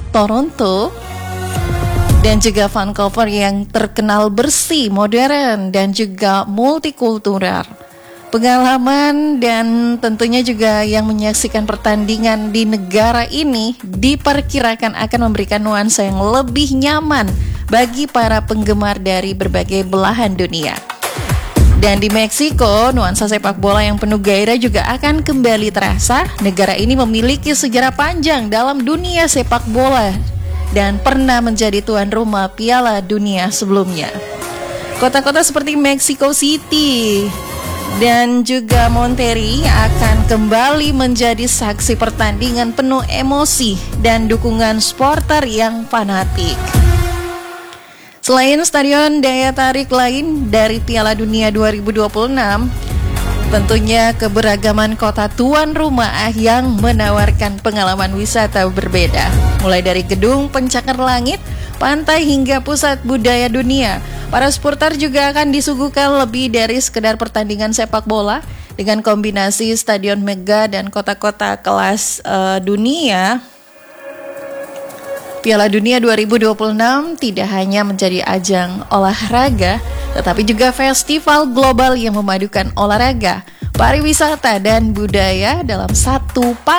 Toronto, dan juga Vancouver yang terkenal bersih, modern, dan juga multikultural. Pengalaman dan tentunya juga yang menyaksikan pertandingan di negara ini diperkirakan akan memberikan nuansa yang lebih nyaman bagi para penggemar dari berbagai belahan dunia. Dan di Meksiko, nuansa sepak bola yang penuh gairah juga akan kembali terasa. Negara ini memiliki sejarah panjang dalam dunia sepak bola dan pernah menjadi tuan rumah Piala Dunia sebelumnya. Kota-kota seperti Mexico City dan juga Monterrey akan kembali menjadi saksi pertandingan penuh emosi dan dukungan supporter yang fanatik. Selain stadion daya tarik lain dari Piala Dunia 2026, tentunya keberagaman kota tuan rumah yang menawarkan pengalaman wisata berbeda. Mulai dari gedung pencakar langit, pantai hingga pusat budaya dunia. Para supporter juga akan disuguhkan lebih dari sekedar pertandingan sepak bola. Dengan kombinasi stadion mega dan kota-kota kelas dunia, Piala Dunia 2026 tidak hanya menjadi ajang olahraga, tetapi juga festival global yang memadukan olahraga, pariwisata, dan budaya dalam satu paket.